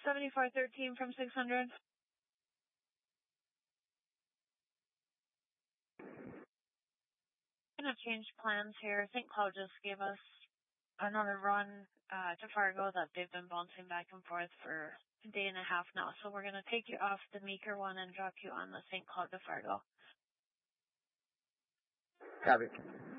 7413 from 600. Gonna change plans here. St. Cloud just gave us another run to Fargo that they've been bouncing back and forth for a day and a half now. So we're gonna take you off the Meeker one and drop you on the St. Cloud to Fargo. Copy.